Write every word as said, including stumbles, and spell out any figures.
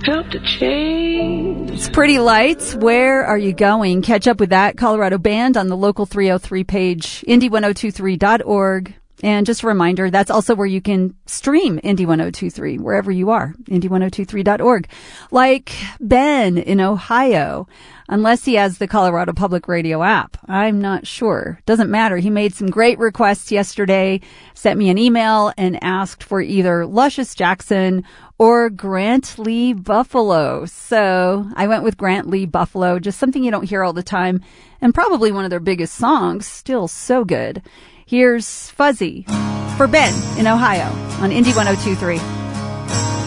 Help to change. It's Pretty Lights. Where are you going? Catch up with that Colorado band on the Local three oh three page, Indy ten twenty-three dot org. And just a reminder, that's also where you can stream Indy ten twenty-three, wherever you are, Indy ten twenty-three dot org. Like Ben in Ohio, unless he has the Colorado Public Radio app. I'm not sure. Doesn't matter. He made some great requests yesterday, sent me an email, and asked for either Luscious Jackson or Grant Lee Buffalo. So I went with Grant Lee Buffalo, just something you don't hear all the time, and probably one of their biggest songs, still so good. Here's Fuzzy for Ben in Ohio on Indy ten twenty-three.